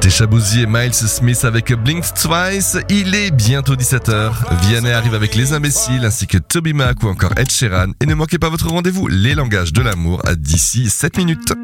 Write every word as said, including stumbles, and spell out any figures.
C'était Shabozy et Miles Smith avec Blink Twice. Il est bientôt dix-sept heures. Vianney arrive avec Les Imbéciles ainsi que Toby Mac ou encore Ed Sheeran. Et ne manquez pas votre rendez-vous Les Langages de l'amour d'ici sept minutes.